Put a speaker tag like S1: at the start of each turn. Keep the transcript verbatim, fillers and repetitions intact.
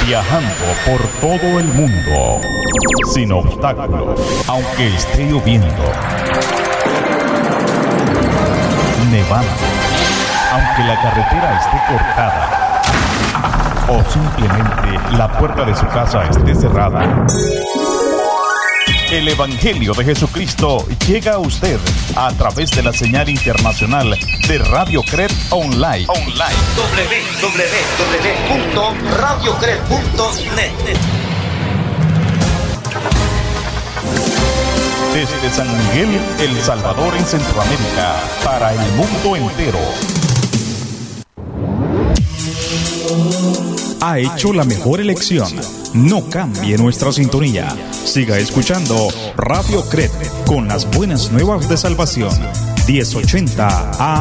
S1: viajando por todo el mundo, sin obstáculos, aunque esté lloviendo, nevando, aunque la carretera esté cortada, o simplemente la puerta de su casa esté cerrada. El Evangelio de Jesucristo llega a usted a través de la señal internacional de Radio Cred Online. Online.
S2: doble u doble u doble u punto radio cred punto net.
S1: Desde San Miguel, El Salvador, en Centroamérica, para el mundo entero.
S3: Ha hecho la mejor elección. No cambie nuestra sintonía. Siga escuchando Radio Cred con las buenas nuevas de salvación. diez ochenta A